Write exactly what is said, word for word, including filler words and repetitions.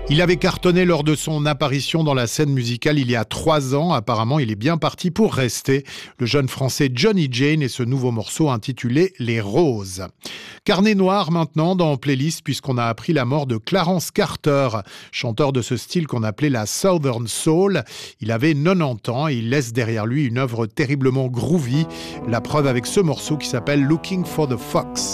Il avait cartonné lors de son apparition dans la scène musicale il y a trois ans. Apparemment, il est bien parti pour rester. Le jeune français Johnny Jane et ce nouveau morceau intitulé Les Roses. Carnet noir maintenant dans Playlist puisqu'on a appris la mort de Clarence Carter, chanteur de ce style qu'on appelait la Southern Soul. Il avait quatre-vingt-dix ans et il laisse derrière lui une œuvre terriblement groovy. La preuve avec ce morceau qui s'appelle Looking for the Fox.